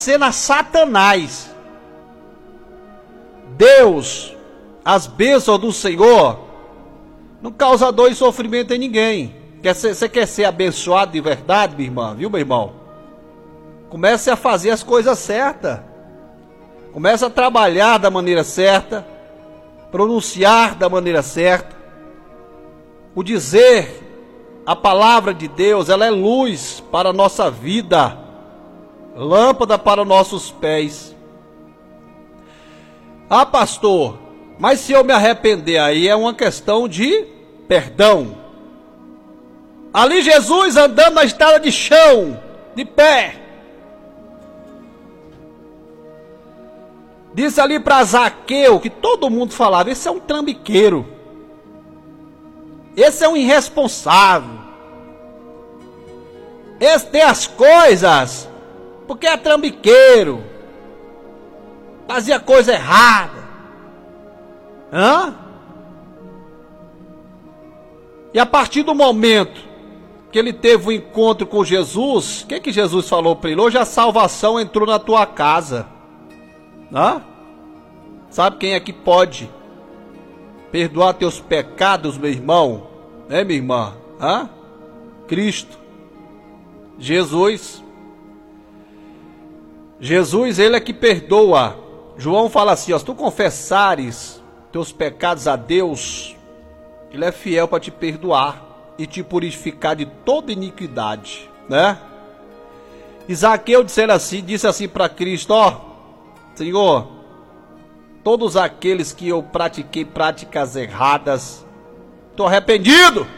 pertencendo a Satanás. Deus, as bênçãos do Senhor, não causa dor e sofrimento em ninguém. Você quer ser abençoado de verdade, minha irmã? Viu, meu irmão? Comece a fazer as coisas certas. Comece a trabalhar da maneira certa. Pronunciar da maneira certa. O dizer a palavra de Deus, ela é luz para a nossa vida. Lâmpada para os nossos pés. Ah, pastor, mas se eu me arrepender aí é uma questão de perdão. Ali Jesus andando na estrada de chão, de pé. Disse ali para Zaqueu, que todo mundo falava, esse é um trambiqueiro. Esse é um irresponsável. Esse tem as coisas, porque é trambiqueiro. Fazia coisa errada. E a partir do momento que ele teve o encontro com Jesus, o que Jesus falou para ele? Hoje a salvação entrou na tua casa. Sabe quem é que pode perdoar teus pecados, meu irmão? Minha irmã? Cristo. Jesus. Jesus, ele é que perdoa. João fala assim, se tu confessares teus pecados a Deus, ele é fiel para te perdoar e te purificar de toda iniquidade, né? Zaqueu disse assim para Cristo, Senhor, todos aqueles que eu pratiquei práticas erradas, estou arrependido.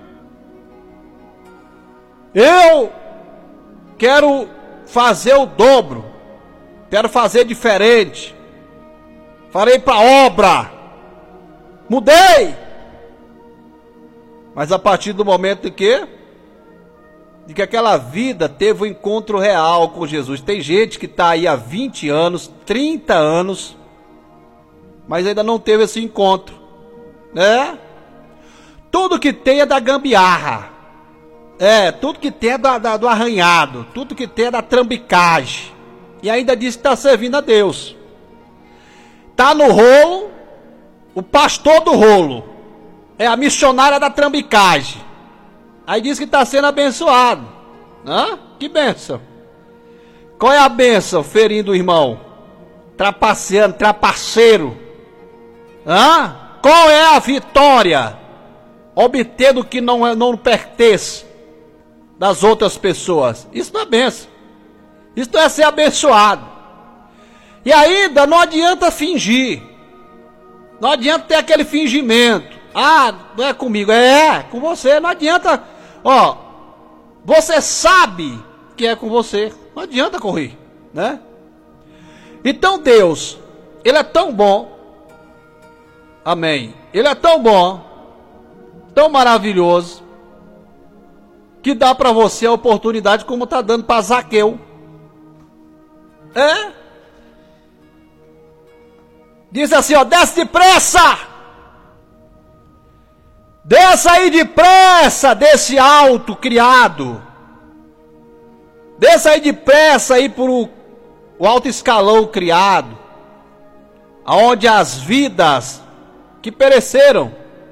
Eu quero fazer o dobro. Quero fazer diferente. Farei para obra. Mudei. Mas a partir do momento de que aquela vida teve um encontro real com Jesus. Tem gente que está aí há 20 anos, 30 anos, mas ainda não teve esse encontro, né? Tudo que tem é da gambiarra. Tudo que tem é do arranhado. Tudo que tem é da trambicagem. E ainda diz que está servindo a Deus. Está no rolo, o pastor do rolo. É a missionária da trambicagem. Aí diz que está sendo abençoado. Que bênção. Qual é a bênção? Ferindo o irmão. Trapaceando, trapaceiro. Qual é a vitória? Obtendo o que não pertence das outras pessoas. Isso não é bênção. Isso não é ser abençoado. E ainda não adianta fingir. Não adianta ter aquele fingimento. Não é comigo, é com você. Não adianta. Você sabe que é com você. Não adianta correr, né? Então Deus, ele é tão bom. Amém. Ele é tão bom, tão maravilhoso, que dá para você a oportunidade como está dando para Zaqueu. Diz assim, desce depressa. Desça aí depressa desse alto criado. Desça aí depressa aí por o alto escalão criado. Aonde as vidas que pereceram,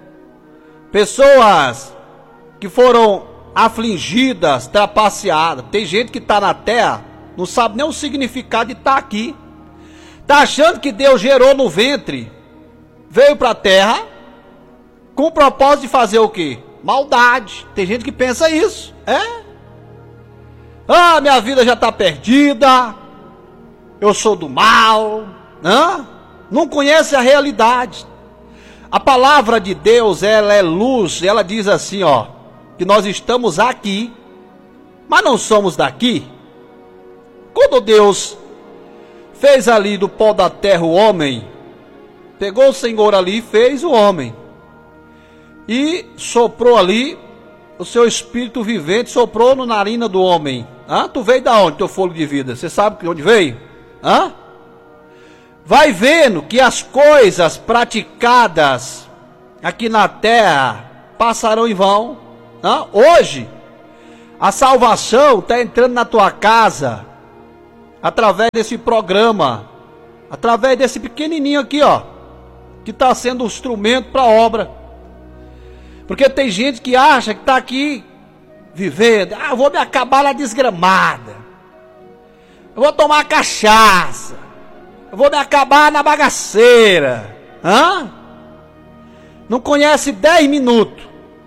pessoas que foram afligidas, trapaceadas. Tem gente que está na terra, não sabe nem o significado de estar aqui. Está achando que Deus gerou no ventre, veio para a terra, com o propósito de fazer o quê? Maldade. Tem gente que pensa isso. Minha vida já está perdida, eu sou do mal. Não conhece a realidade. A palavra de Deus, ela é luz. Ela diz assim, que nós estamos aqui, mas não somos daqui. Quando Deus fez ali do pó da terra o homem, pegou o Senhor ali e fez o homem. E soprou ali o seu espírito vivente, soprou na narina do homem. Tu veio da onde, teu fôlego de vida? Você sabe de onde veio? Vai vendo que as coisas praticadas aqui na terra passarão em vão. Hoje, a salvação está entrando na tua casa. através desse programa, através desse pequenininho aqui, ó, que está sendo um instrumento para a obra. Porque tem gente que acha que está aqui vivendo, eu vou me acabar na desgramada, eu vou tomar cachaça, eu vou me acabar na bagaceira. Não conhece 10 minutos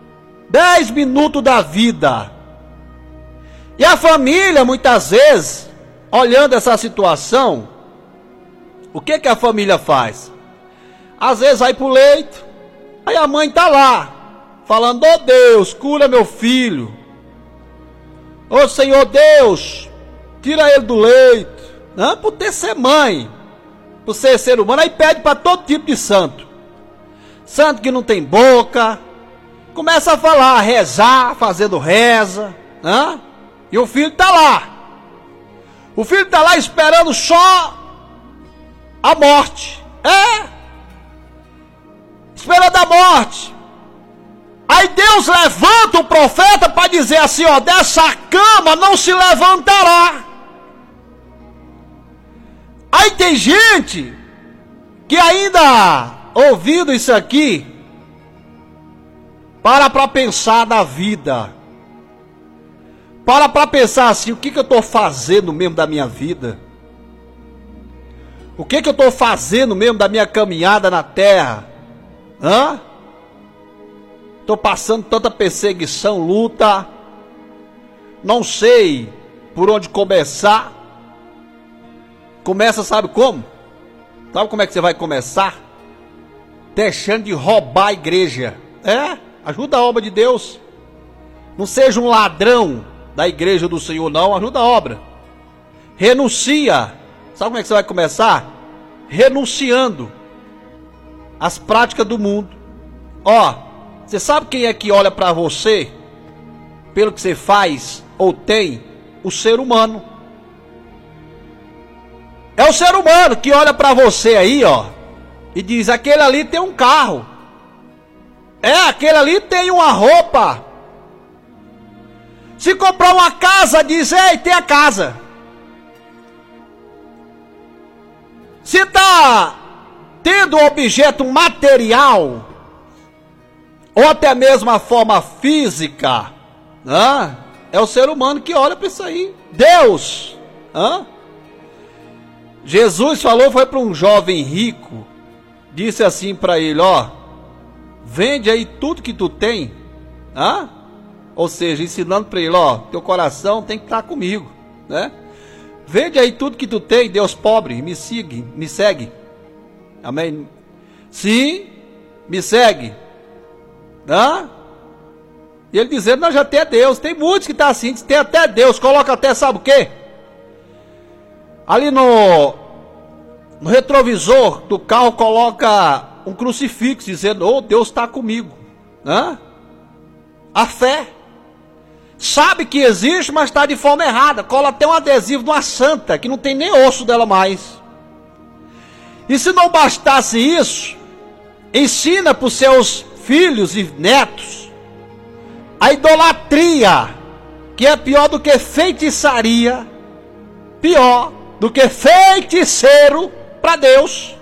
da vida. E a família, muitas vezes, olhando essa situação, o que que a família faz? Às vezes vai pro leito, aí a mãe tá lá, falando: ô Deus, cura meu filho. Ô Senhor Deus, tira ele do leito. Não, por ter ser mãe, por ser humano, aí pede para todo tipo de santo. Santo que não tem boca, começa a falar, a rezar, fazendo reza, e o filho está lá. O filho está lá esperando só a morte. Esperando a morte. Aí Deus levanta o profeta para dizer assim, ó: dessa cama não se levantará. Aí tem gente que ainda, ouvindo isso aqui, para pensar na vida. Para pensar assim: o que eu estou fazendo mesmo da minha vida? O que eu estou fazendo mesmo da minha caminhada na terra? Estou passando tanta perseguição, luta. Não sei por onde começar. Começa, sabe como? Sabe como é que você vai começar? Deixando de roubar a igreja. Ajuda a obra de Deus. Não seja um ladrão da igreja do Senhor, não. Ajuda a obra. Renuncia. Sabe como é que você vai começar? Renunciando às práticas do mundo. Você sabe quem é que olha para você pelo que você faz ou tem? O ser humano. É o ser humano que olha para você aí, e diz: aquele ali tem um carro. Aquele ali tem uma roupa. Se comprar uma casa, diz: ei, tem a casa. Se está tendo um objeto material, ou até mesmo a forma física, é o ser humano que olha para isso aí. Deus, Jesus falou, foi para um jovem rico, disse assim para ele: vende aí tudo que tu tem, ou seja, ensinando para ele: teu coração tem que estar comigo, né? Vende aí tudo que tu tem, Deus pobre, me segue, amém? Sim, me segue, E ele dizendo: não, já tem Deus. Tem muitos que estão assim, tem até Deus, coloca até, sabe o quê? Ali no retrovisor do carro coloca um crucifixo, dizendo: oh, Deus está comigo. A fé. Sabe que existe, mas está de forma errada. Cola até um adesivo de uma santa, que não tem nem osso dela mais. E se não bastasse isso, ensina para os seus filhos e netos a idolatria, que é pior do que feitiçaria, pior do que feiticeiro para Deus.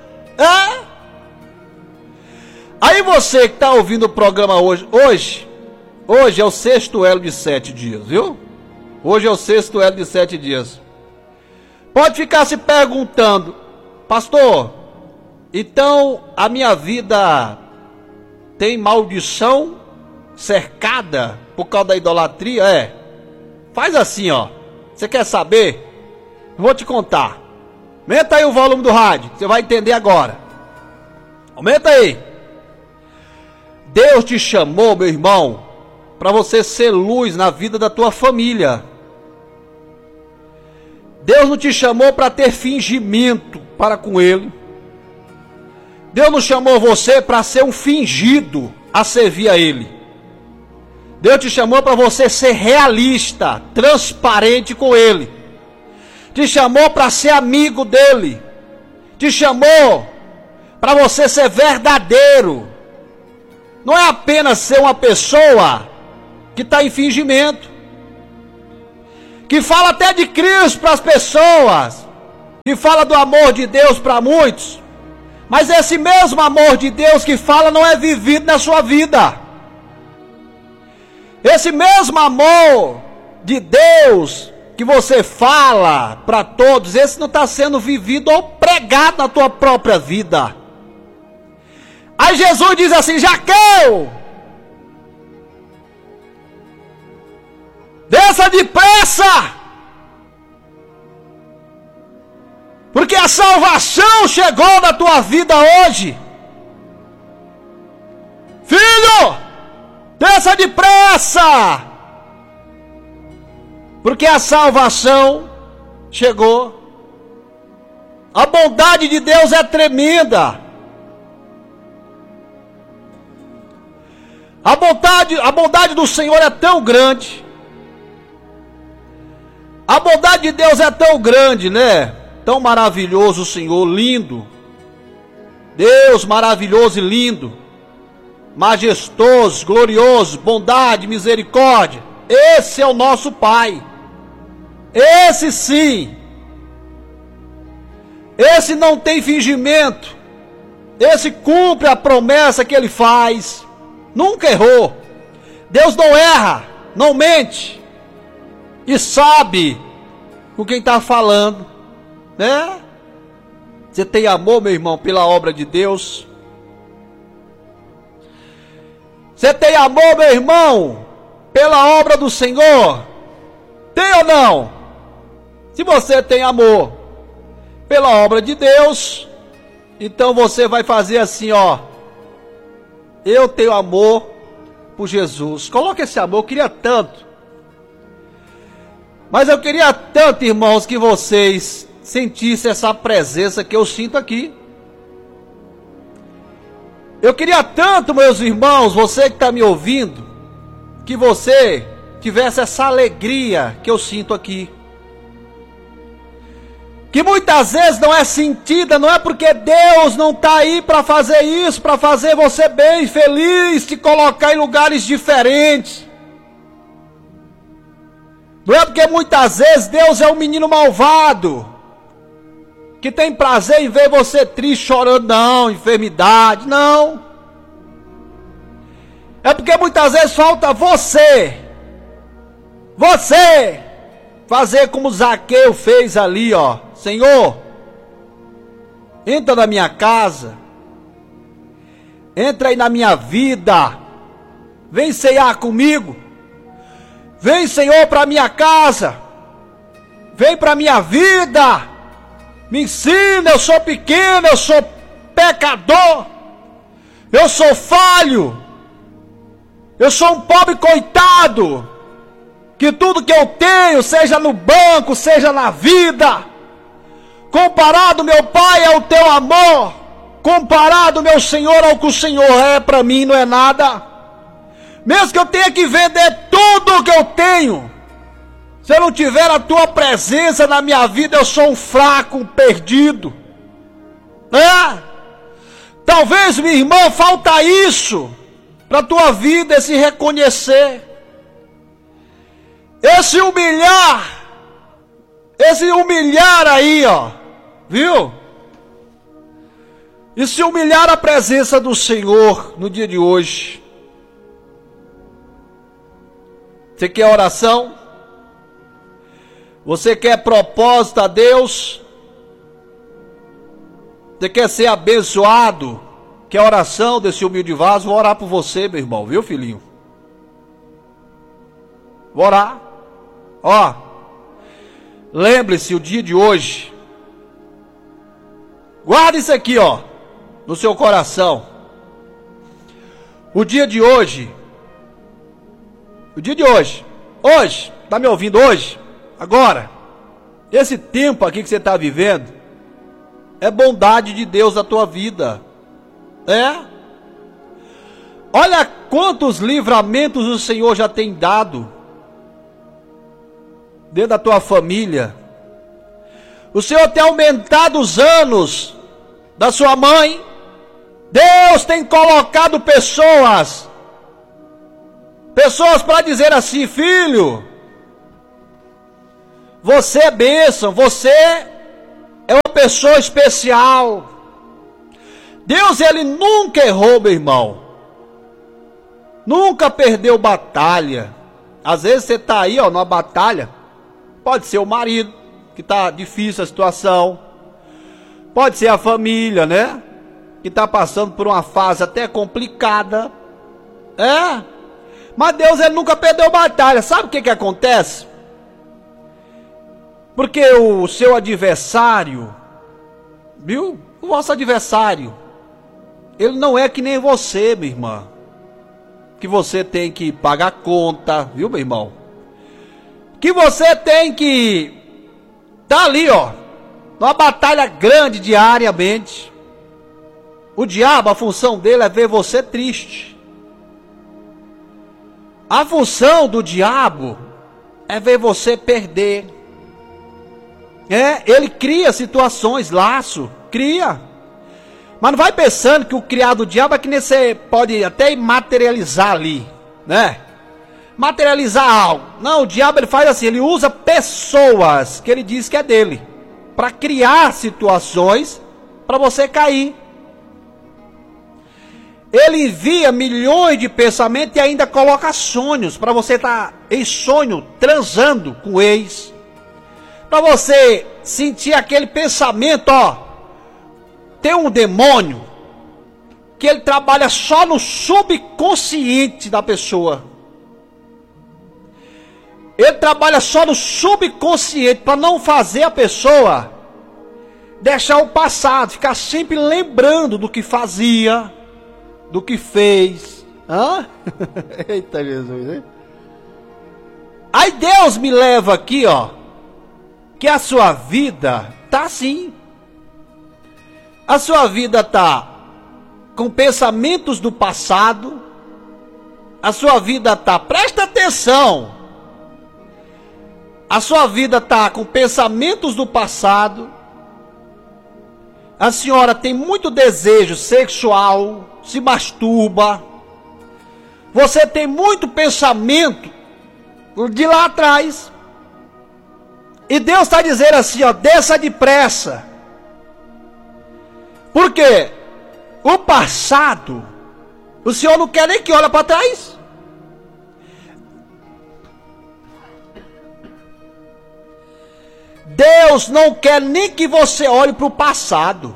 Aí você que está ouvindo o programa hoje é o 6º elo de 7 dias, viu? Hoje é o 6º elo de 7 dias. Pode ficar se perguntando: pastor, então a minha vida tem maldição cercada por causa da idolatria? Faz assim, você quer saber? Eu vou te contar. Aumenta aí o volume do rádio, você vai entender agora. Aumenta aí. Deus te chamou, meu irmão, para você ser luz na vida da tua família. Deus não te chamou para ter fingimento para com Ele. Deus não chamou você para ser um fingido a servir a Ele. Deus te chamou para você ser realista, transparente com Ele. Te chamou para ser amigo dEle. Te chamou para você ser verdadeiro. Não é apenas ser uma pessoa que está em fingimento, que fala até de Cristo para as pessoas, que fala do amor de Deus para muitos, mas esse mesmo amor de Deus que fala não é vivido na sua vida. Esse mesmo amor de Deus que você fala para todos, esse não está sendo vivido ou pregado na tua própria vida. Aí Jesus diz assim: Zaqueu, desça depressa, porque a salvação chegou na tua vida hoje. Filho, desça depressa, porque a salvação chegou. A bondade de Deus é tremenda. A bondade do Senhor é tão grande. A bondade de Deus é tão grande, né? Tão maravilhoso o Senhor, lindo. Deus maravilhoso e lindo. Majestoso, glorioso, bondade, misericórdia. Esse é o nosso Pai. Esse sim. Esse não tem fingimento. Esse cumpre a promessa que Ele faz. Nunca errou. Deus não erra, não mente. E sabe com quem está falando, né? Você tem amor, meu irmão, pela obra de Deus? Você tem amor, meu irmão, pela obra do Senhor? Tem ou não? Se você tem amor pela obra de Deus, então você vai fazer assim, ó: eu tenho amor por Jesus. Coloca esse amor, eu queria tanto. Mas eu queria tanto, irmãos, que vocês sentissem essa presença que eu sinto aqui. Eu queria tanto, meus irmãos, você que está me ouvindo, que você tivesse essa alegria que eu sinto aqui. Que muitas vezes não é sentida, não é porque Deus não está aí para fazer isso, para fazer você bem, feliz, te colocar em lugares diferentes. Não é porque muitas vezes Deus é um menino malvado, que tem prazer em ver você triste, chorando, não, enfermidade, não. É porque muitas vezes falta você fazer como Zaqueu fez ali, ó: Senhor, entra na minha casa, entra aí na minha vida, vem ceiar comigo, vem, Senhor, para minha casa, vem para minha vida, me ensina, eu sou pequeno, eu sou pecador, eu sou falho, eu sou um pobre coitado, que tudo que eu tenho, seja no banco, seja na vida, comparado, meu Pai, ao teu amor, comparado, meu Senhor, ao que o Senhor é para mim, não é nada. Mesmo que eu tenha que vender tudo o que eu tenho, se eu não tiver a tua presença na minha vida, eu sou um fraco, um perdido. Talvez, minha irmã, falta isso para a tua vida, esse reconhecer, esse humilhar aí, ó, viu? E se humilhar a presença do Senhor no dia de hoje. Você quer oração? Você quer propósito a Deus? Você quer ser abençoado? Quer oração desse humilde vaso? Vou orar por você, meu irmão, viu, filhinho? Vou orar. Ó, lembre-se, o dia de hoje, guarda isso aqui, ó, no seu coração. O dia de hoje, hoje, tá me ouvindo hoje? Agora, esse tempo aqui que você está vivendo, é bondade de Deus na tua vida. Olha quantos livramentos o Senhor já tem dado dentro da tua família. O Senhor tem aumentado os anos da sua mãe. Deus tem colocado pessoas para dizer assim: filho, Você é bênção, você é uma pessoa especial. Deus, ele nunca errou, meu irmão. Nunca perdeu batalha. Às vezes você está aí, numa batalha. Pode ser o marido, que está difícil a situação. Pode ser a família, né? Que está passando por uma fase até complicada. Mas Deus, ele nunca perdeu batalha. Sabe o que acontece? Porque o seu adversário, viu? O vosso adversário, ele não é que nem você, minha irmã. Que você tem que pagar conta, viu, meu irmão? Que você tem que tá ali, numa batalha grande diariamente. O diabo, a função dele é ver você triste. A função do diabo é ver você perder. Ele cria situações, laço, cria. Mas não vai pensando que o criado do diabo é que nem você pode até materializar ali, né? Materializar algo. Não, o diabo ele faz assim, ele usa pessoas que ele diz que é dele, para criar situações para você cair. Ele envia milhões de pensamentos e ainda coloca sonhos para você estar em sonho transando com o ex. Para você sentir aquele pensamento, tem um demônio que ele trabalha só no subconsciente da pessoa. Ele trabalha só no subconsciente para não fazer a pessoa deixar o passado, ficar sempre lembrando do que fazia, do que fez. Eita Jesus, hein? Aí Deus me leva aqui, que a sua vida tá assim. A sua vida tá com pensamentos do passado. A sua vida tá, presta atenção. A sua vida tá com pensamentos do passado. A senhora tem muito desejo sexual, se masturba. Você tem muito pensamento de lá atrás. E Deus está dizendo assim, desça depressa. Por quê? O passado, o Senhor não quer nem que olhe para trás. Deus não quer nem que você olhe para o passado.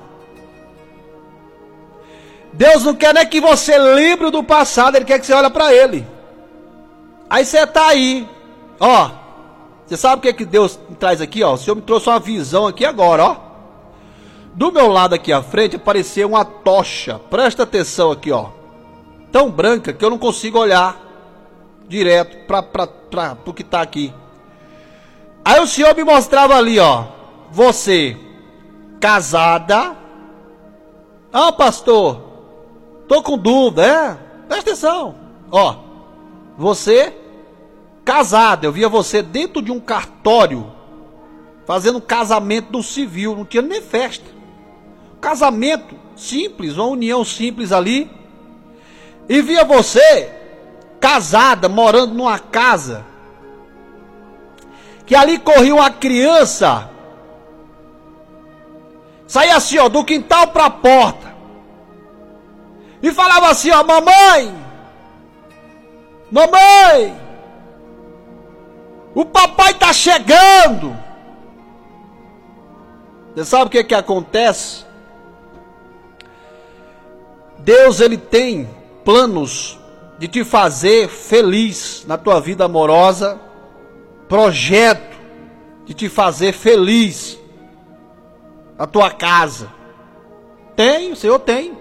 Deus não quer nem que você lembre do passado, Ele quer que você olhe para Ele. Aí você está aí, você sabe o que é que Deus me traz aqui, O Senhor me trouxe uma visão aqui agora, Do meu lado aqui à frente apareceu uma tocha. Presta atenção aqui, tão branca que eu não consigo olhar direto para o que está aqui. Aí o Senhor me mostrava ali, você casada. Pastor, tô com dúvida, Presta atenção, você casada. Eu via você dentro de um cartório fazendo um casamento do civil, não tinha nem festa. Casamento simples, uma união simples ali. E via você casada, morando numa casa, que ali corria uma criança, saía assim, do quintal para a porta, e falava assim, mamãe, o papai tá chegando. Você sabe o que acontece? Deus, Ele tem planos de te fazer feliz na tua vida amorosa, projeto de te fazer feliz na tua casa. O Senhor tem.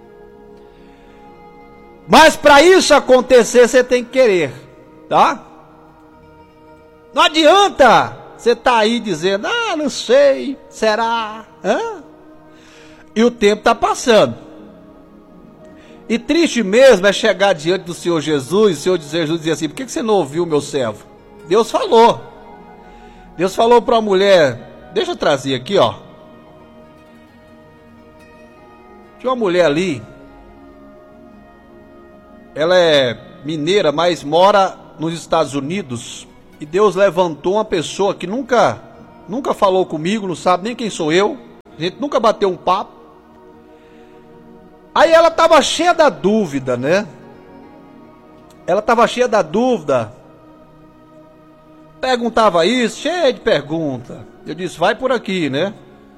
Mas para isso acontecer, você tem que querer, tá? Não adianta você estar aí dizendo, não sei, será? E o tempo está passando. E triste mesmo é chegar diante do Senhor Jesus, e o Senhor Jesus dizer assim, por que você não ouviu, meu servo? Deus falou. Deus falou para a mulher, deixa eu trazer aqui, Tinha uma mulher ali, ela é mineira, mas mora nos Estados Unidos, e Deus levantou uma pessoa que nunca falou comigo, não sabe nem quem sou eu, a gente nunca bateu um papo. Aí ela estava cheia da dúvida, né? Ela estava cheia da dúvida, perguntava isso, cheia de pergunta. Eu disse, vai por aqui, né?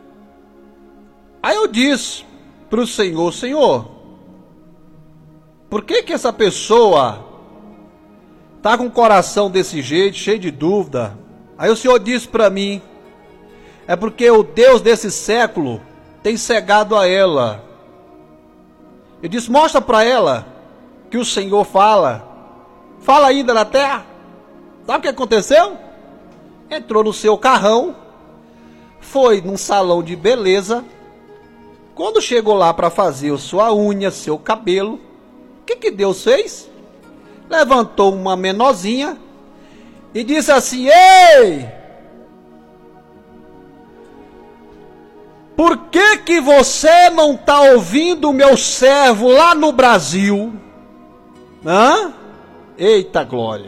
Aí eu disse para o Senhor, Senhor, por que essa pessoa está com o coração desse jeito, cheio de dúvida? Aí o Senhor disse para mim, é porque o Deus desse século tem cegado a ela. Eu disse, mostra para ela que o Senhor fala ainda na terra. Sabe o que aconteceu? Entrou no seu carrão, foi num salão de beleza. Quando chegou lá para fazer a sua unha, seu cabelo, o que Deus fez? Levantou uma menorzinha e disse assim, ei, por que você não está ouvindo o meu servo lá no Brasil? Hã? Eita glória!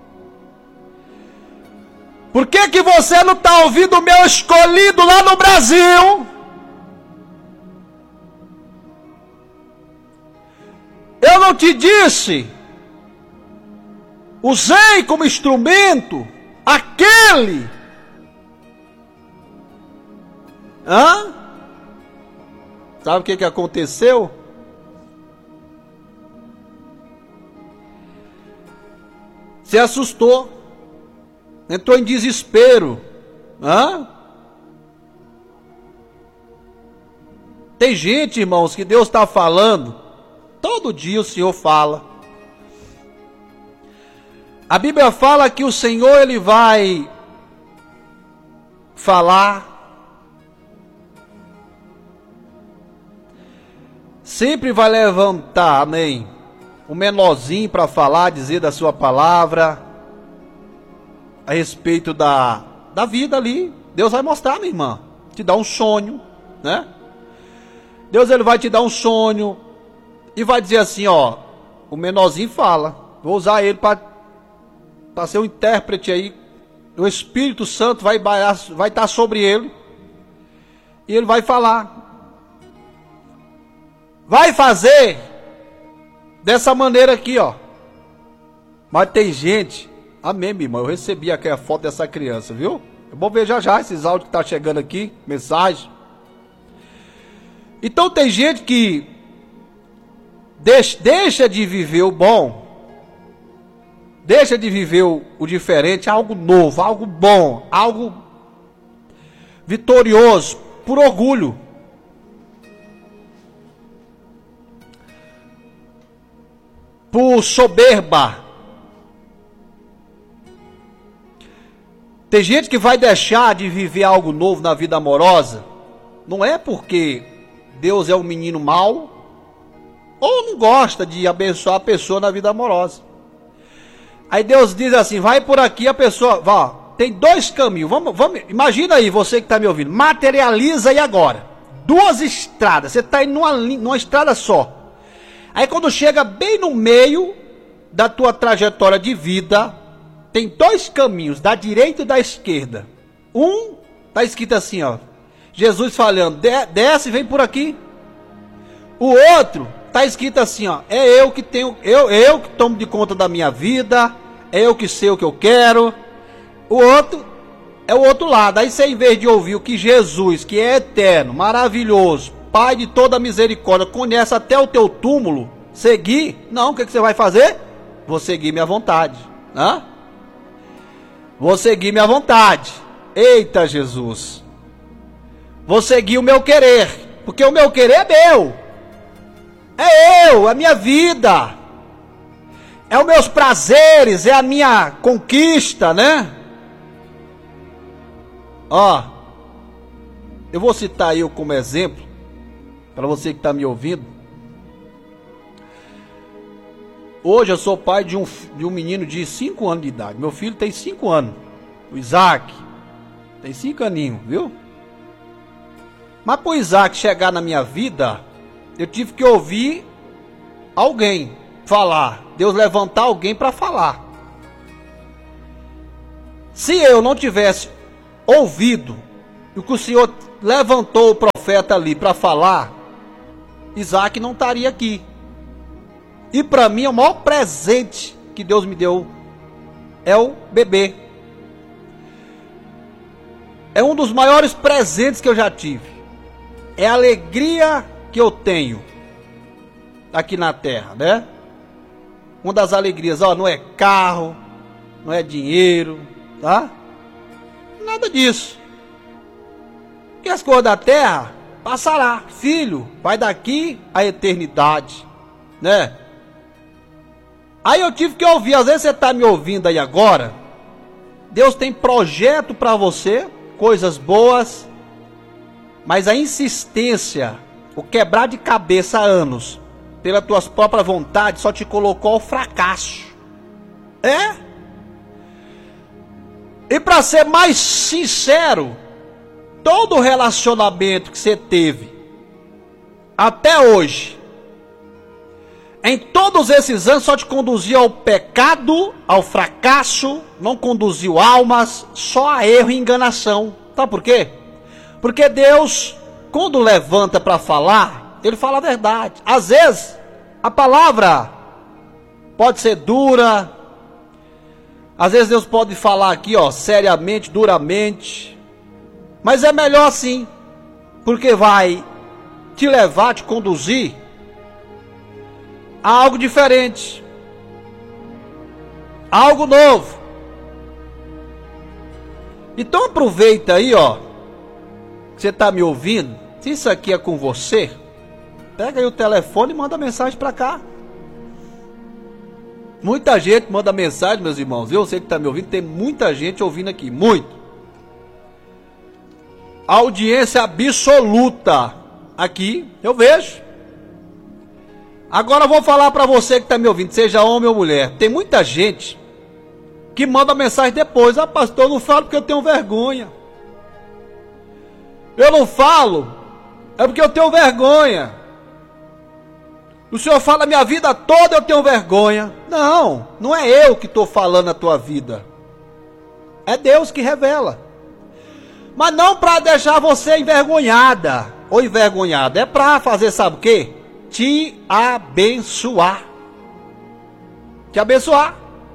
Por que você não está ouvindo o meu escolhido lá no Brasil? Eu não te disse, usei como instrumento aquele. Hã? Sabe o que aconteceu? Se assustou, entrou em desespero. Hã? Tem gente, irmãos, que Deus está falando, todo dia o Senhor fala. A Bíblia fala que o Senhor, Ele vai falar, sempre vai levantar, amém, o menorzinho para falar, dizer da sua palavra, a respeito da vida ali. Deus vai mostrar, minha irmã, te dar um sonho, né? Deus, Ele vai te dar um sonho e vai dizer assim, ó, o menorzinho fala, vou usar ele para ser um intérprete aí, o Espírito Santo vai estar sobre ele, e ele vai falar, vai fazer dessa maneira aqui, ó. Mas tem gente, amém, minha irmã, eu recebi aqui a foto dessa criança, viu? Eu vou ver já esses áudios que tá chegando aqui, mensagem. Então tem gente que deixa de viver o bom, deixa de viver o diferente, algo novo, algo bom, algo vitorioso, por orgulho. Por soberba. Tem gente que vai deixar de viver algo novo na vida amorosa, não é porque Deus é um menino mau, ou não gosta de abençoar a pessoa na vida amorosa. Aí Deus diz assim, vai por aqui, a pessoa, vá, tem dois caminhos, vamos, imagina aí, você que está me ouvindo, materializa aí agora, duas estradas, você está indo numa estrada só. Aí quando chega bem no meio da tua trajetória de vida, tem dois caminhos, da direita e da esquerda. Um, está escrito assim, ó, Jesus falando, desce e vem por aqui. O outro, está escrito assim, ó, é eu que tenho, eu que tomo de conta da minha vida, é eu que sei o que eu quero. O outro é o outro lado. Aí você, em vez de ouvir o que Jesus, que é eterno, maravilhoso, Pai de toda misericórdia, conhece até o teu túmulo, seguir, não, o que você vai fazer? Vou seguir minha vontade. Hã? Vou seguir minha vontade. Eita Jesus. Vou seguir o meu querer, porque o meu querer é meu. É eu, é a minha vida. É os meus prazeres, é a minha conquista, né? Ó, eu vou citar eu como exemplo, para você que está me ouvindo. Hoje eu sou pai de um menino de 5 anos de idade. Meu filho tem 5 anos. O Isaac tem 5 aninhos, viu? Mas para o Isaac chegar na minha vida, eu tive que ouvir alguém falar. Deus levantar alguém para falar. Se eu não tivesse ouvido o que o Senhor levantou o profeta ali para falar, Isaac não estaria aqui. E para mim, o maior presente que Deus me deu é o bebê. É um dos maiores presentes que eu já tive. É a alegria que eu tenho aqui na terra, né? Uma das alegrias, ó, não é carro, não é dinheiro, tá? Nada disso. Que as coisas da terra passará. Filho, vai daqui à eternidade, né? Aí eu tive que ouvir, às vezes você está me ouvindo aí agora, Deus tem projeto para você, coisas boas, mas a insistência, o quebrar de cabeça há anos, pelas tuas próprias vontades, só te colocou ao fracasso. É? E para ser mais sincero, todo relacionamento que você teve até hoje, em todos esses anos, só te conduziu ao pecado, ao fracasso, não conduziu almas, só a erro e enganação. Sabe por quê? Porque Deus, quando levanta para falar, Ele fala a verdade. Às vezes, a palavra pode ser dura. Às vezes Deus pode falar aqui, ó, seriamente, duramente. Mas é melhor assim, porque vai te levar, te conduzir a algo diferente, algo novo. Então aproveita aí, ó, que você está me ouvindo. Se isso aqui é com você, pega aí o telefone e manda mensagem para cá. Muita gente manda mensagem, meus irmãos. Eu sei que está me ouvindo, tem muita gente ouvindo aqui, muito. Audiência absoluta aqui, eu vejo. Agora eu vou falar para você que está me ouvindo, seja homem ou mulher. Tem muita gente que manda mensagem depois. Ah, pastor, eu não falo porque eu tenho vergonha. Eu não falo, é porque eu tenho vergonha. O senhor fala a minha vida toda, eu tenho vergonha. Não, não é eu que estou falando a tua vida. É Deus que revela. Mas não para deixar você envergonhada ou envergonhado. É para fazer, sabe o quê? Te abençoar. Te abençoar.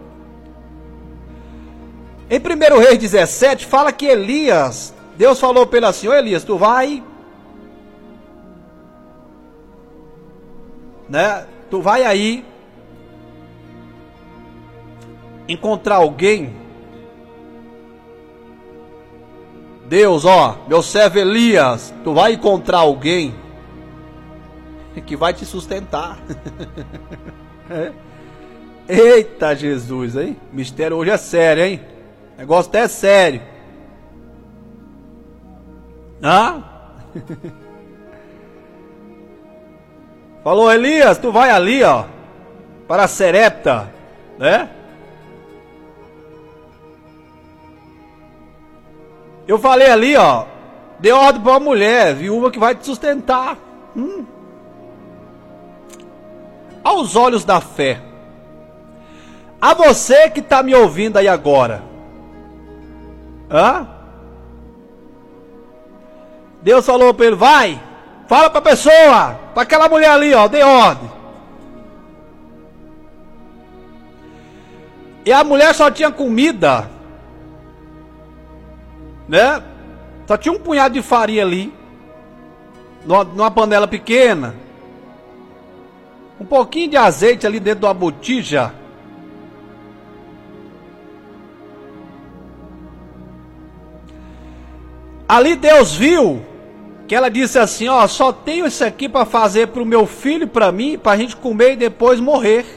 Em 1 Reis 17, fala que Elias, Deus falou para ele assim: ô Elias, tu vai, né? Tu vai aí encontrar alguém. Deus, ó, meu servo Elias, tu vai encontrar alguém que vai te sustentar. É. Eita Jesus, hein? Mistério hoje é sério, hein? O negócio até é sério. Ah? Falou, Elias, tu vai ali, ó, para Serepta, né? Eu falei ali, ó, dê ordem para uma mulher, viúva, que vai te sustentar. Aos olhos da fé, a você que está me ouvindo aí agora, Deus falou para ele: vai, fala para a pessoa, para aquela mulher ali, ó, dê ordem. E a mulher só tinha comida, né? Só tinha um punhado de farinha ali, numa panela pequena, um pouquinho de azeite ali dentro de uma botija. Ali Deus viu que ela disse assim: ó, só tenho isso aqui para fazer para o meu filho e para mim, para a gente comer e depois morrer.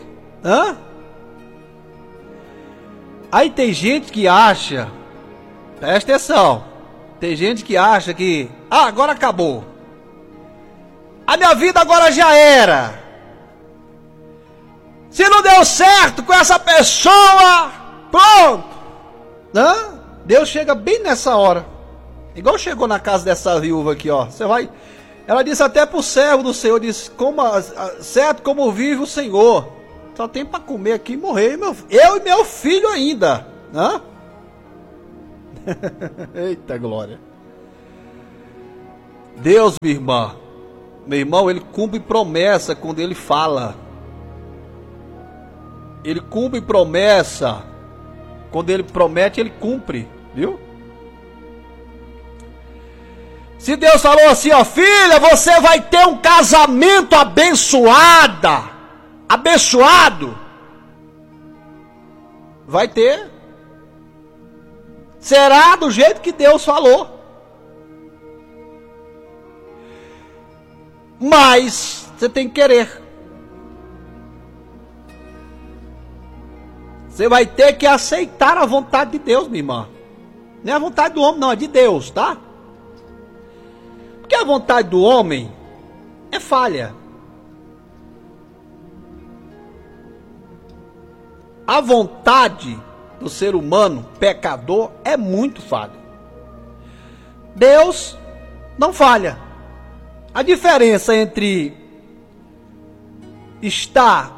Aí tem gente que acha, presta atenção, tem gente que acha que, agora acabou, a minha vida agora já era. Se não deu certo com essa pessoa, pronto. Deus chega bem nessa hora. Igual chegou na casa dessa viúva aqui, ó. Você vai. Ela disse até pro servo do Senhor, disse: certo como vive o Senhor, só tem para comer aqui e morrer, eu e meu filho ainda. Eita glória. Deus, minha irmã, meu irmão, ele cumpre promessa quando ele fala. Ele cumpre promessa. Quando ele promete, ele cumpre, viu? Se Deus falou assim, ó, filha, você vai ter um casamento abençoado, vai ter. Será do jeito que Deus falou. Mas você tem que querer. Você vai ter que aceitar a vontade de Deus, minha irmã. Não é a vontade do homem, não, é de Deus, tá? Porque a vontade do homem é falha. A vontade do ser humano pecador é muito falha. Deus não falha. A diferença entre estar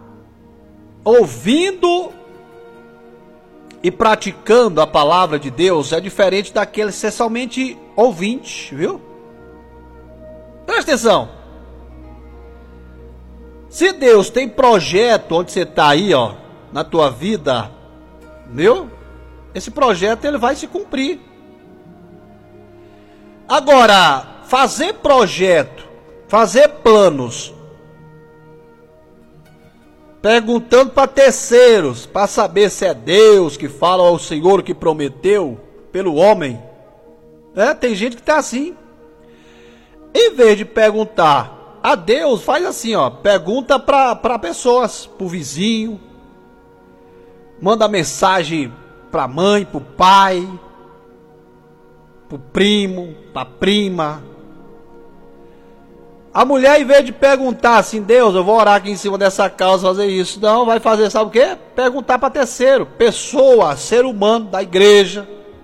ouvindo e praticando a palavra de Deus é diferente daquele ser somente ouvinte, viu? Presta atenção. Se Deus tem projeto onde você está aí, ó, na tua vida, viu? Esse projeto ele vai se cumprir. Agora, fazer projeto, fazer planos, perguntando para terceiros, para saber se é Deus que fala ao Senhor que prometeu pelo homem. Tem gente que está assim. Em vez de perguntar a Deus, faz assim, ó, pergunta para pessoas, para o vizinho, manda mensagem para a mãe, para o pai, para o primo, para a prima. A mulher, em vez de perguntar assim, Deus, eu vou orar aqui em cima dessa causa, fazer isso. Não, vai fazer, sabe o quê? Perguntar para terceiro, pessoa, ser humano da igreja.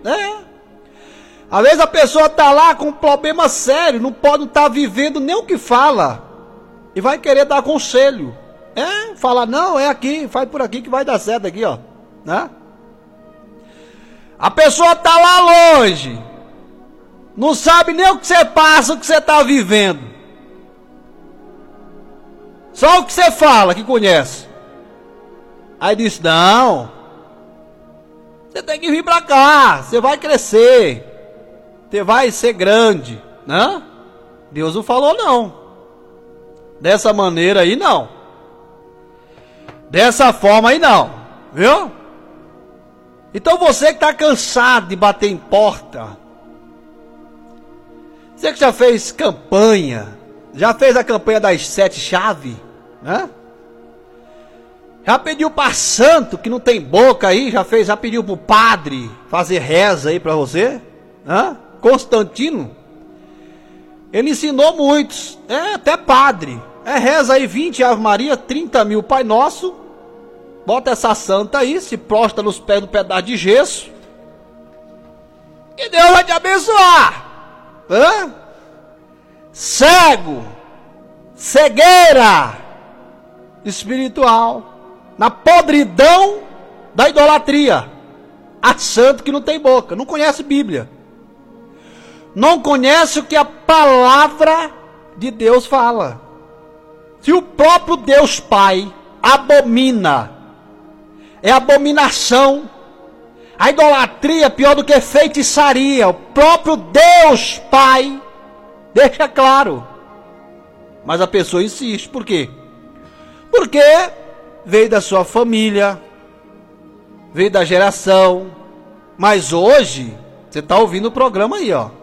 Às vezes a pessoa está lá com um problema sério, não pode estar vivendo nem o que fala. E vai querer dar conselho. Fala, não, é aqui, faz por aqui que vai dar certo aqui, ó. Né? A pessoa está lá longe, não sabe nem o que você passa, o que você está vivendo. Só o que você fala que conhece. Aí diz, não, você tem que vir para cá, você vai crescer, você vai ser grande, né? Deus não falou não. Dessa maneira aí não. Dessa forma aí não, viu? Então você que está cansado de bater em porta, você que já fez campanha, já fez a campanha das 7 chaves, né? Já pediu para santo que não tem boca aí, já pediu para o padre fazer reza aí para você, né? Constantino, ele ensinou muitos, até padre, reza aí 20 Ave Maria, 30 mil Pai Nosso, bota essa santa aí, se prostra nos pés do pedaço de gesso, e Deus vai te abençoar. Cego, cegueira espiritual, na podridão da idolatria, a santo que não tem boca, não conhece Bíblia, não conhece o que a palavra de Deus fala. Se o próprio Deus Pai abomina, é abominação, a idolatria é pior do que feitiçaria, o próprio Deus Pai deixa claro, mas a pessoa insiste. Por quê? Porque veio da sua família, veio da geração. Mas hoje, você está ouvindo o programa aí, ó.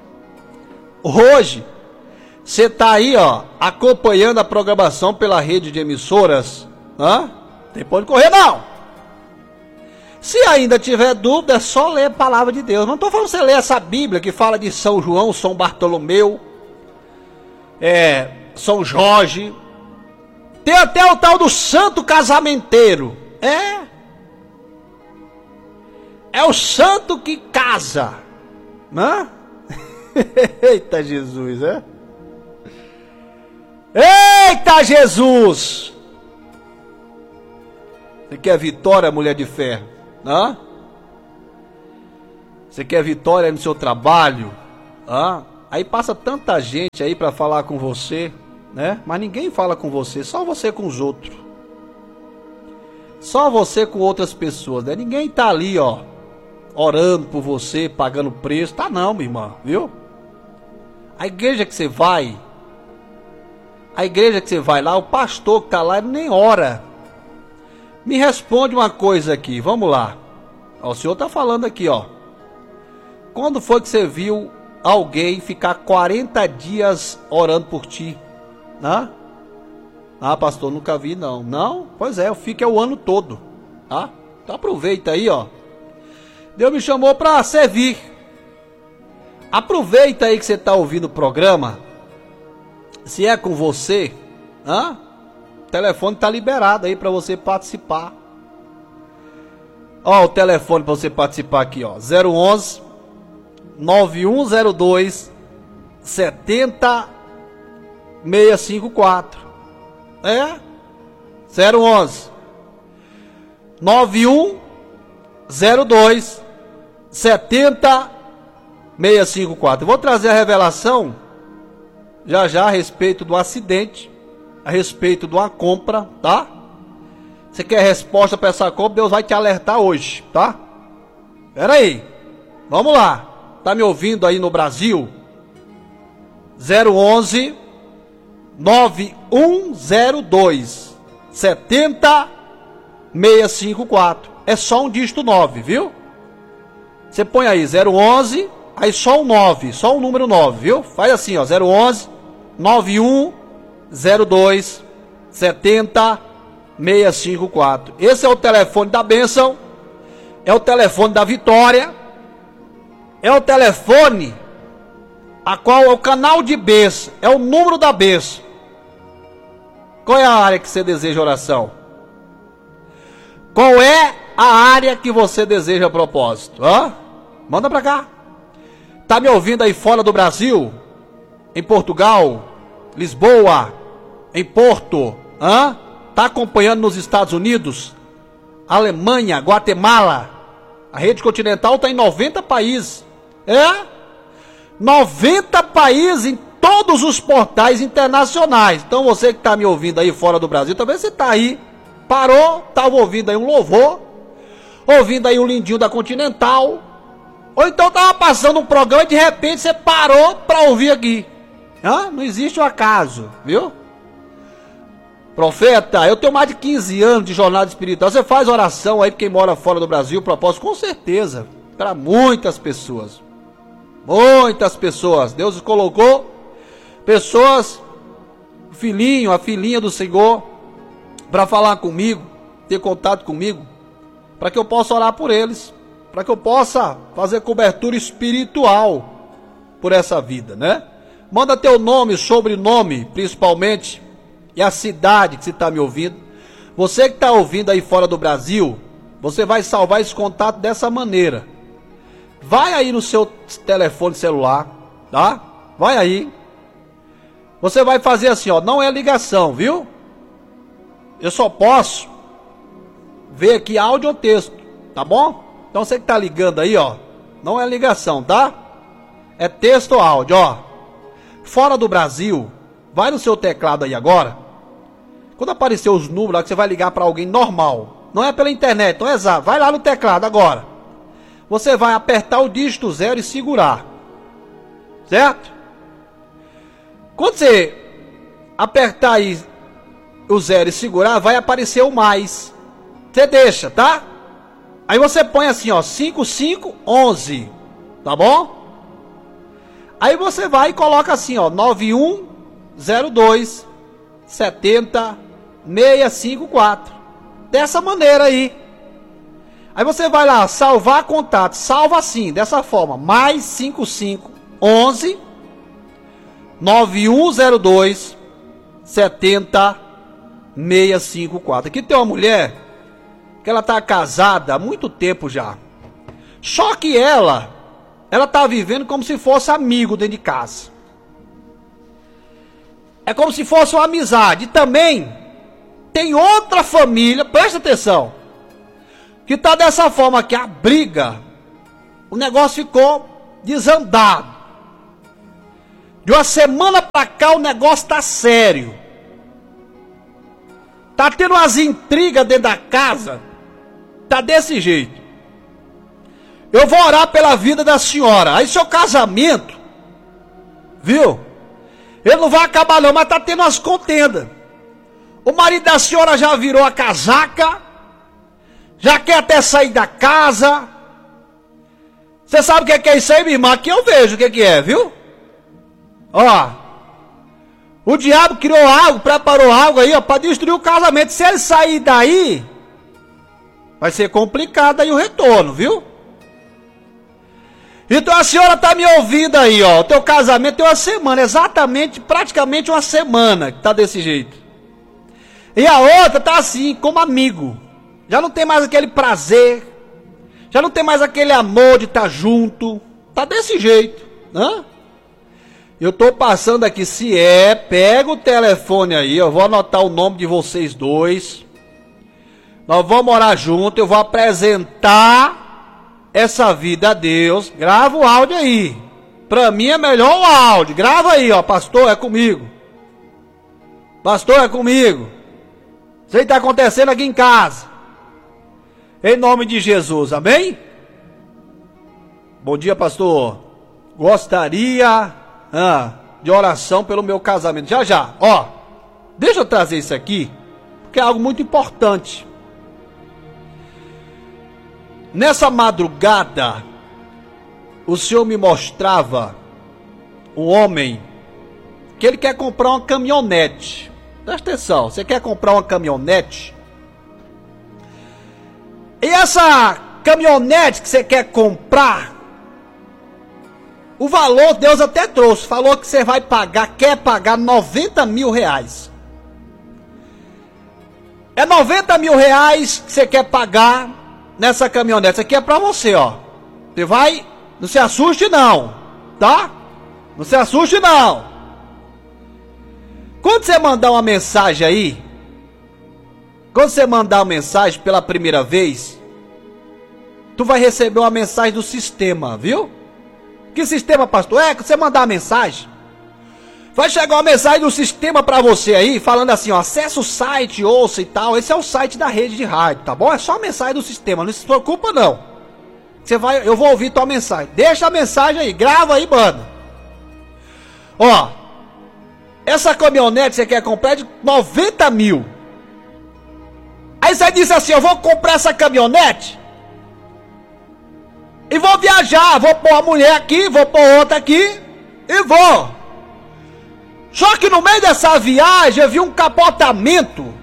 Hoje, você está aí, ó, acompanhando a programação pela rede de emissoras. Tem pra onde correr, não. Se ainda tiver dúvida, é só ler a palavra de Deus. Não estou falando você ler essa Bíblia que fala de São João, São Bartolomeu, São Jorge. Tem até o tal do santo casamenteiro. É o santo que casa, né? Eita Jesus, Eita Jesus! Você quer vitória, mulher de fé? Você quer vitória aí no seu trabalho? Aí passa tanta gente aí para falar com você, né? Mas ninguém fala com você, só você com os outros. Só você com outras pessoas, né? Ninguém tá ali, ó, orando por você, pagando preço. Tá não, minha irmã, viu? A igreja que você vai lá, o pastor que tá lá, ele nem ora. Me responde uma coisa aqui, vamos lá. Ó, o senhor tá falando aqui, ó. Quando foi que você viu alguém ficar 40 dias orando por ti? Pastor, nunca vi não. Não? Pois é, eu fico o ano todo. Então aproveita aí, ó. Deus me chamou para servir. Aproveita aí que você tá ouvindo o programa. Se é com você, o telefone tá liberado aí para você participar. Ó, o telefone para você participar aqui, ó. 011 9102 70654. 011 9102 70654. Eu vou trazer a revelação já a respeito do acidente, a respeito de uma compra, tá? Você quer resposta para essa compra? Deus vai te alertar hoje, tá? Pera aí, vamos lá. Tá me ouvindo aí no Brasil? 011 9102 70654. É só um dígito 9, viu? Você põe aí 011, aí só um 9, só o número 9, viu? Faz assim, ó, 011 9102 70654. Esse é o telefone da bênção, é o telefone da vitória, é o telefone a qual é o canal de bênção, é o número da bênção. Qual é a área que você deseja oração? Qual é a área que você deseja propósito? Manda pra cá. Tá me ouvindo aí fora do Brasil? Em Portugal, Lisboa, em Porto, tá acompanhando nos Estados Unidos, Alemanha, Guatemala. A rede continental tá em 90 países. 90 países em todos os portais internacionais. Então você que está me ouvindo aí fora do Brasil, talvez você está aí, parou, estava ouvindo aí um louvor, ouvindo aí um lindinho da Continental, ou então estava passando um programa e de repente você parou para ouvir aqui. Não existe um acaso, viu? Profeta, eu tenho mais de 15 anos de jornada espiritual. Você faz oração aí para quem mora fora do Brasil, propósito, com certeza, para muitas pessoas. Muitas pessoas, Deus colocou pessoas, o filhinho, a filhinha do Senhor, para falar comigo, ter contato comigo, para que eu possa orar por eles, para que eu possa fazer cobertura espiritual por essa vida, né? Manda teu nome, sobrenome, principalmente, e a cidade que você está me ouvindo. Você que está ouvindo aí fora do Brasil, você vai salvar esse contato dessa maneira. Vai aí no seu telefone celular, tá? Vai aí. Você vai fazer assim, ó, não é ligação, viu? Eu só posso ver aqui áudio ou texto, tá bom? Então você que tá ligando aí, ó, não é ligação, tá? É texto ou áudio, ó. Fora do Brasil, vai no seu teclado aí agora. Quando aparecer os números lá que você vai ligar para alguém normal, não é pela internet, não é exato. Vai lá no teclado agora. Você vai apertar o dígito 0 e segurar. Certo? Quando você apertar aí o 0 e segurar, vai aparecer o mais. Você deixa, tá? Aí você põe assim, ó, 5511. Tá bom? Aí você vai e coloca assim, ó, 9102 70654. Dessa maneira aí. Aí você vai lá, salvar contato, salva assim, dessa forma, mais 5511 9102 70654. Aqui tem uma mulher que ela tá casada há muito tempo já. Só que ela tá vivendo como se fosse amigo dentro de casa. É como se fosse uma amizade. E também tem outra família, presta atenção, que tá dessa forma aqui, a briga o negócio ficou desandado. De uma semana pra cá o negócio tá sério. Tá tendo umas intrigas dentro da casa. Tá desse jeito. Eu vou orar pela vida da senhora. Aí seu casamento, viu? Ele não vai acabar não, mas tá tendo umas contendas. O marido da senhora já virou a casaca. Já quer até sair da casa. Você sabe o que é isso aí, minha irmã? Aqui eu vejo o que é, viu? Ó. O diabo criou algo, preparou algo aí, ó, para destruir o casamento. Se ele sair daí, vai ser complicado aí o retorno, viu? Então a senhora tá me ouvindo aí, ó. O teu casamento tem uma semana, exatamente, praticamente uma semana que tá desse jeito. E a outra tá assim, como amigo. Já não tem mais aquele prazer. Já não tem mais aquele amor de estar junto. Tá desse jeito, né? Eu tô passando aqui, se pega o telefone aí, eu vou anotar o nome de vocês dois. Nós vamos morar juntos, eu vou apresentar essa vida a Deus. Grava o áudio aí. Pra mim é melhor o áudio. Grava aí, ó, pastor, é comigo. Pastor, é comigo. Isso aí tá acontecendo aqui em casa. Em nome de Jesus, amém? Bom dia, pastor. Gostaria de oração pelo meu casamento. Já, ó. Deixa eu trazer isso aqui, porque é algo muito importante. Nessa madrugada, o Senhor me mostrava um homem que ele quer comprar uma caminhonete. Presta atenção, você quer comprar uma caminhonete? E essa caminhonete que você quer comprar, o valor Deus até trouxe, falou que você vai pagar, quer pagar 90 mil reais. É 90 mil reais que você quer pagar nessa caminhonete. Isso aqui é pra você, ó. Você vai, não se assuste não, tá? Não se assuste não. Quando você mandar uma mensagem aí, quando você mandar uma mensagem pela primeira vez, tu vai receber uma mensagem do sistema, viu? Que sistema, pastor? Quando você mandar uma mensagem, vai chegar uma mensagem do sistema pra você aí, falando assim, ó, acessa o site, ouça e tal. Esse é o site da rede de rádio, tá bom? É só a mensagem do sistema, não se preocupa não. Eu vou ouvir tua mensagem. Deixa a mensagem aí, grava aí, mano. Ó, essa caminhonete que você quer comprar é de 90 mil. Aí você disse assim, eu vou comprar essa caminhonete e vou viajar, vou pôr uma mulher aqui, vou pôr outra aqui e vou. Só que no meio dessa viagem eu vi um capotamento.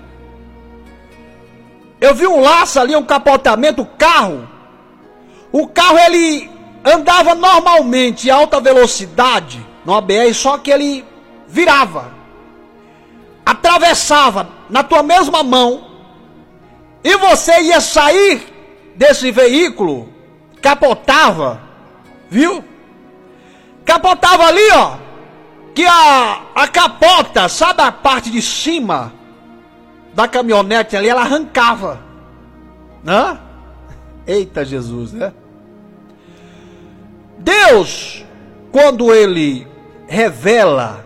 Eu vi um laço ali, um capotamento, o carro ele andava normalmente em alta velocidade no ABS, só que ele virava, atravessava na tua mesma mão, e você ia sair desse veículo, capotava, viu? Capotava ali, ó, que a capota, sabe a parte de cima da caminhonete ali, ela arrancava, né? Eita Jesus, né? Deus, quando Ele revela,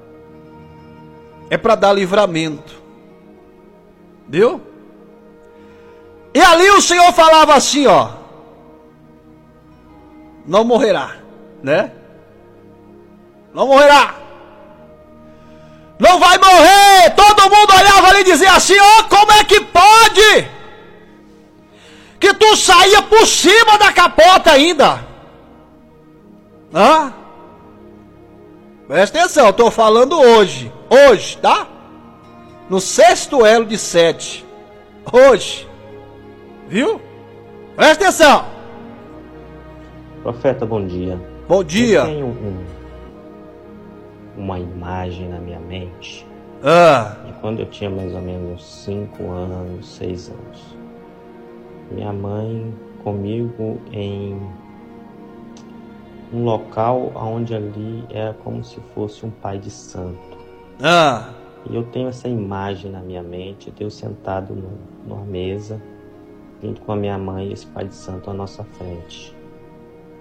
é para dar livramento, viu? E ali o Senhor falava assim, ó, não morrerá, né? Não morrerá. Não vai morrer. Todo mundo olhava ali e dizia assim, ó, como é que pode? Que tu saía por cima da capota ainda. Presta atenção, eu estou falando hoje, tá? No 6º elo de 7, hoje, viu? Presta atenção. Profeta, bom dia. Bom dia. Eu tenho uma imagem na minha mente de quando eu tinha mais ou menos 5 anos, 6 anos. Minha mãe comigo em um local onde ali era como se fosse um pai de santo. E eu tenho essa imagem na minha mente, Deus sentado numa mesa, junto com a minha mãe e esse pai de santo à nossa frente.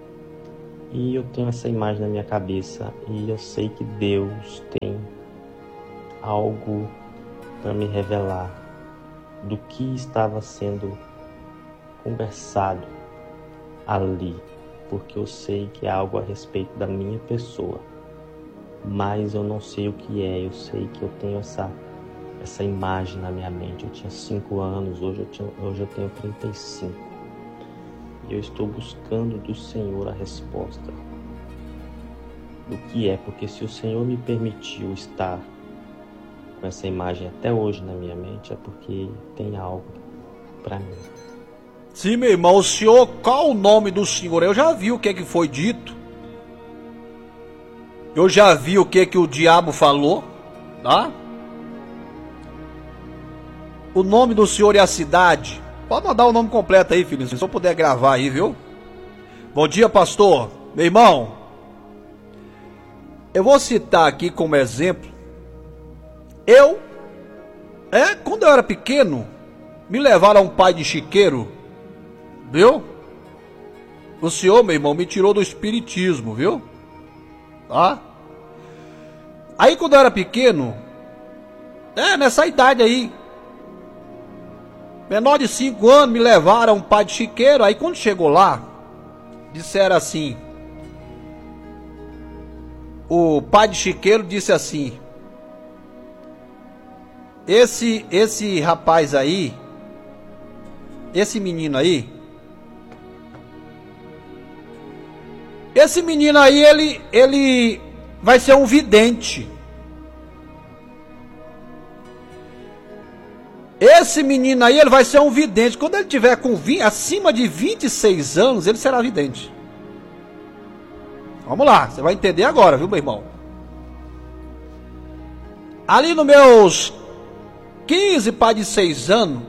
E eu tenho essa imagem na minha cabeça e eu sei que Deus tem algo para me revelar do que estava sendo conversado ali, porque eu sei que é algo a respeito da minha pessoa, mas eu não sei o que é. Eu sei que eu tenho essa imagem na minha mente. Eu tinha 5 anos, hoje eu tenho 35. E eu estou buscando do Senhor a resposta do que é, porque se o Senhor me permitiu estar com essa imagem até hoje na minha mente, é porque tem algo para mim. Sim, meu irmão, o senhor, qual o nome do senhor? Eu já vi o que foi dito. Eu já vi o que o diabo falou, tá? O nome do senhor e a cidade. Pode mandar o nome completo aí, filho, se eu puder gravar aí, viu? Bom dia, pastor. Meu irmão, eu vou citar aqui como exemplo. Quando eu era pequeno, me levaram a um pai de chiqueiro, viu? O senhor, meu irmão, me tirou do espiritismo, viu? Tá? Aí quando eu era pequeno, nessa idade aí, menor de 5 anos, me levaram a um pai de chiqueiro. Aí quando chegou lá, disseram assim, o pai de chiqueiro disse assim: esse rapaz aí, esse menino aí, ele vai ser um vidente. Esse menino aí, ele vai ser um vidente. Quando ele tiver acima de 26 anos, ele será vidente. Vamos lá, você vai entender agora, viu, meu irmão? Ali nos meus 15 para 16 anos,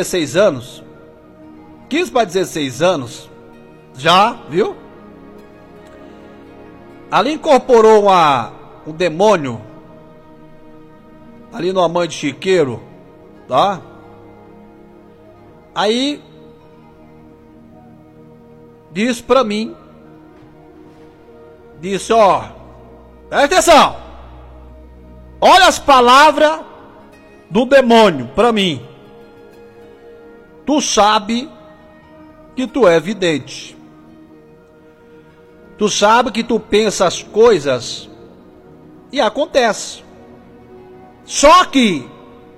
15 para 16 anos, já, viu? Ali incorporou um demônio, ali numa mãe de chiqueiro, tá? Aí disse pra mim, ó, presta atenção, olha as palavras do demônio pra mim. Tu sabe que tu é vidente. Tu sabe que tu pensa as coisas e acontece. Só que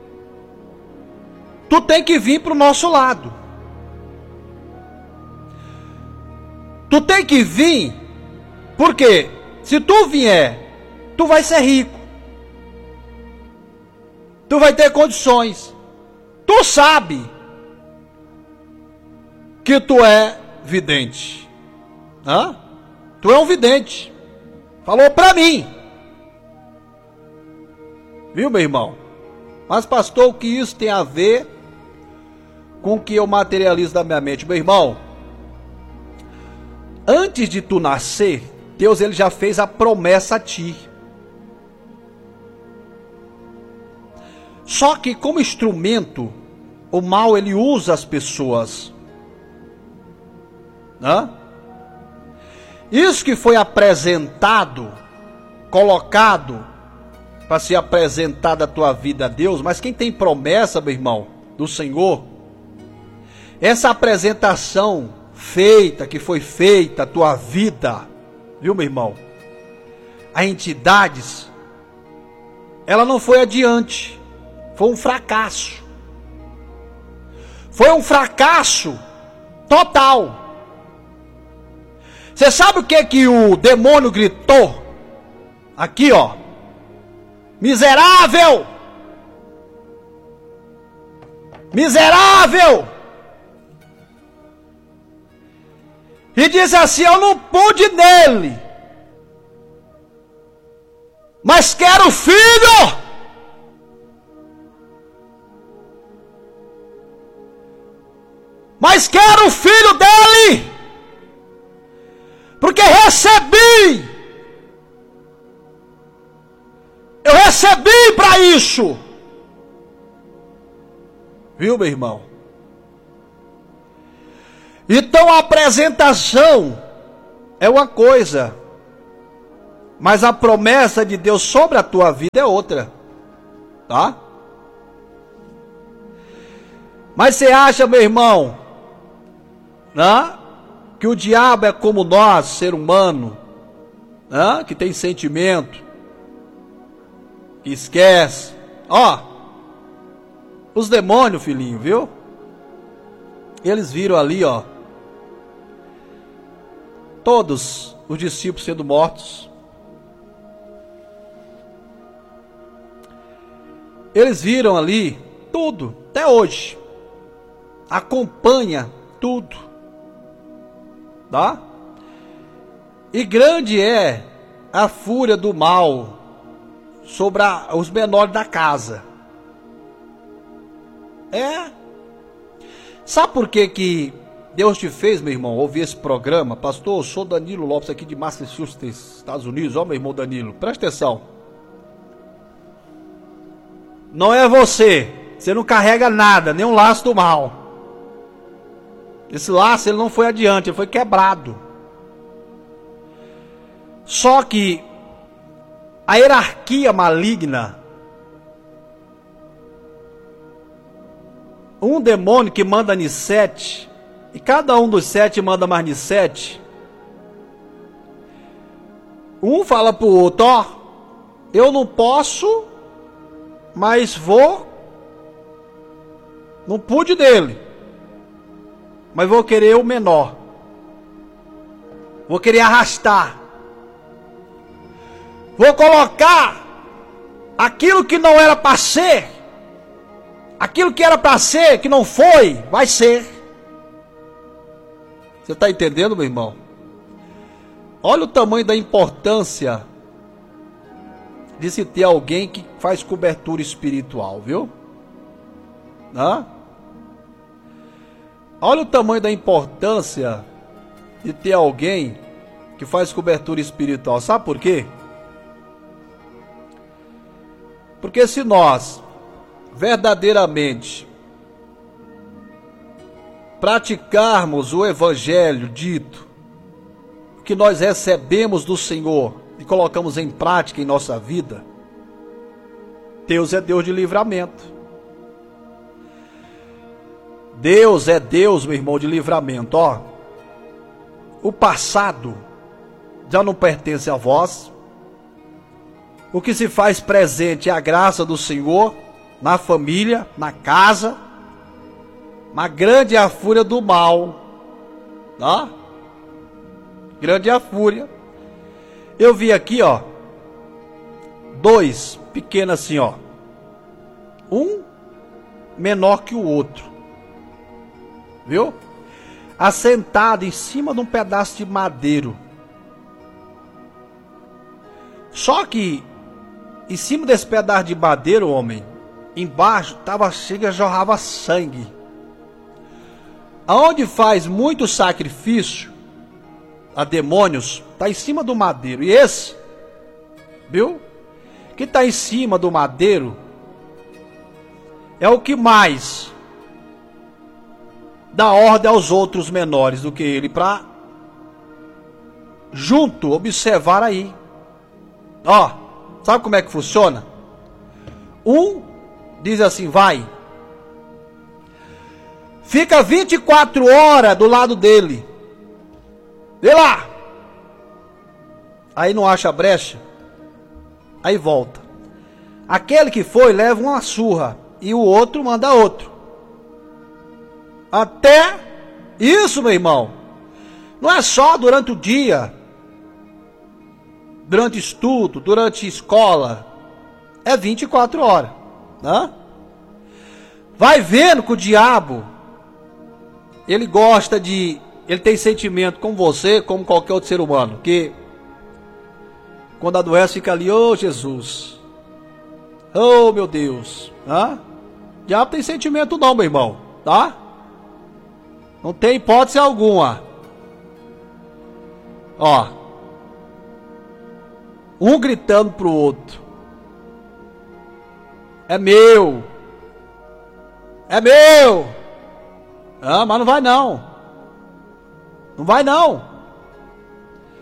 tu tem que vir pro nosso lado. Tu tem que vir, porque se tu vier, tu vai ser rico. Tu vai ter condições. Tu sabe que tu é vidente. Hã? Tu é um vidente. Falou pra mim. Viu, meu irmão? Mas, pastor, o que isso tem a ver com o que eu materializo da minha mente? Meu irmão, antes de tu nascer, Deus ele já fez a promessa a ti. Só que como instrumento, o mal ele usa as pessoas. Hã? Isso que foi apresentado, colocado para ser apresentada a tua vida a Deus, mas quem tem promessa, meu irmão, do Senhor, essa apresentação feita, que foi feita a tua vida, viu, meu irmão, a entidades, ela não foi adiante, foi um fracasso. Foi um fracasso total. Você sabe o que o demônio gritou? Aqui, ó. Miserável! Miserável! E disse assim: eu não pude nele, mas quero filho! Mas quero o filho dele! Porque eu recebi para isso. Viu, meu irmão? Então a apresentação é uma coisa, mas a promessa de Deus sobre a tua vida é outra, tá? Mas você acha, meu irmão, né, que o diabo é como nós, ser humano, né, que tem sentimento, que esquece? Ó, os demônios, filhinho, viu? Eles viram ali, ó, todos os discípulos sendo mortos. Eles viram ali tudo, até hoje. Acompanha tudo, tá? E grande é a fúria do mal sobre os menores da casa. Sabe por que Deus te fez, meu irmão, ouvir esse programa? Pastor, eu sou Danilo Lopes aqui de Massachusetts, Estados Unidos. Ó, meu irmão Danilo, presta atenção. Não é você não carrega nada, nem um laço do mal. Esse laço, ele não foi adiante, ele foi quebrado. Só que a hierarquia maligna, um demônio que manda em 7, e cada um dos 7 manda mais de 7. Um fala pro outro, ó, eu não posso, mas vou, não pude dele, mas vou querer o menor, vou querer arrastar, vou colocar aquilo que não era para ser, aquilo que era para ser, que não foi, vai ser. Você está entendendo, meu irmão? Olha o tamanho da importância de se ter alguém que faz cobertura espiritual, viu? Hã? Olha o tamanho da importância de ter alguém que faz cobertura espiritual. Sabe por quê? Porque se nós verdadeiramente praticarmos o evangelho dito, que nós recebemos do Senhor e colocamos em prática em nossa vida, Deus é Deus de livramento. Deus é Deus, meu irmão, de livramento. Ó, o passado já não pertence a vós. O que se faz presente é a graça do Senhor na família, na casa. Mas grande é a fúria do mal, tá? Grande é a fúria. Eu vi aqui, ó, 2 pequenos assim, ó, um menor que o outro, viu? Assentado em cima de um pedaço de madeiro. Só que em cima desse pedaço de madeira, homem, embaixo jorrava sangue. Aonde faz muito sacrifício a demônios, está em cima do madeiro. E esse, viu? Que está em cima do madeiro é o que mais dá ordem aos outros menores do que ele, para junto observar aí. Ó, sabe como é que funciona? Um diz assim, vai. Fica 24 horas do lado dele. Vê lá. Aí não acha brecha. Aí volta. Aquele que foi leva uma surra. E o outro manda outro. Até isso, meu irmão. Não é só durante o dia. Durante estudo, durante escola. É 24 horas. Né? Vai vendo que o diabo, ele gosta de... Ele tem sentimento com você, como qualquer outro ser humano. Que quando adoece fica ali, oh Jesus. Oh meu Deus. Tá? O diabo tem sentimento não, meu irmão. Tá? Não tem hipótese alguma. Ó. Um gritando pro outro. É meu. É meu. Ah, mas não vai não. Não vai não.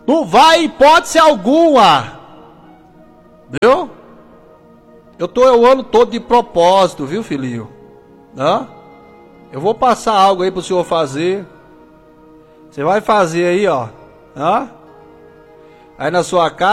Não vai hipótese alguma. Viu? Eu tô o ano todo de propósito, viu, filhinho? Hã? Eu vou passar algo aí pro senhor fazer. Você vai fazer aí, ó. Hã? Aí na sua casa.